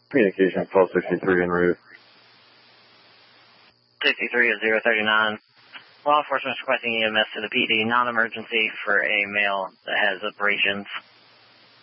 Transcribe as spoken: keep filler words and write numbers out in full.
Communication, twelve sixty-three en route. sixty-three of zero thirty-nine. Law enforcement is requesting E M S to the P D, non-emergency for a male that has abrasions.